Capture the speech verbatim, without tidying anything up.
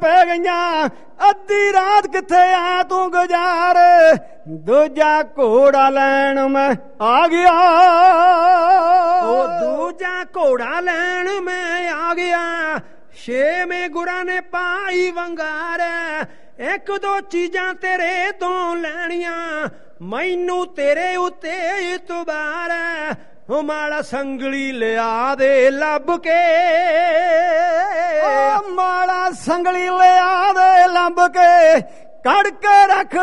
ਪੈ ਗਈਆਂ ਅੱਧੀ ਰਾਤ ਕਿੱਥੇ ਆ ਤੂੰ ਗੁਜ਼ਾਰ ਦੂਜਾ ਘੋੜਾ ਲੈਣ ਮੈਂ ਆ ਗਿਆ ਉਹ ਦੂਜਾ ਘੋੜਾ ਲੈਣ ਮੈਂ ਆ ਗਿਆ ਛੇਵੇਂ ਗੁਰਾਂ ਨੇ ਪਾਈ ਵੰਗਾਰ ਇੱਕ ਦੋ ਚੀਜ਼ਾਂ ਤੇਰੇ ਤੋਂ ਲੈਣੀਆਂ ਮੈਨੂੰ ਤੇਰੇ ਉੱਤੇ ਇਤਬਾਰ ਉਹ ਮਾਲਾ ਸੰਗਲੀ ਲਿਆ ਦੇ ਲੱਭ ਕੇ ਉਹ ਮਾਲਾ ਸੰਗਲੀ ਲਿਆ ਦੇ ਲੱਭ ਕੇ ਕੜ ਕੇ ਰੱਖ